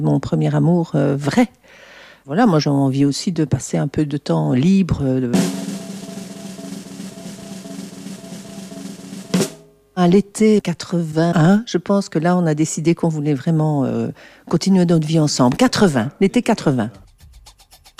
Mon premier amour vrai. Voilà, moi j'ai envie aussi de passer un peu de temps libre. À l'été 81, je pense que là on a décidé qu'on voulait vraiment continuer notre vie ensemble. 80, l'été 80.